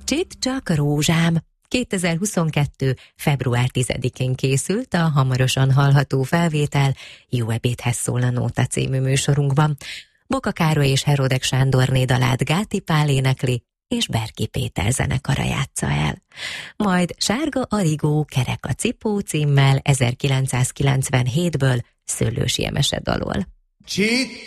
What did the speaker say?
Csit csak rózsám. 2022. február 10-én készült a hamarosan hallható felvétel Jó ebédhez szól a Nóta című műsorunkban. Boka Károly és Herodek Sándorné dalát Gáti Pál énekli, és Berki Péter zenekara játsza el. Majd Sárga Arigó Kerek a cipó címmel 1997-ből Szőlősi Emese dalol. Csit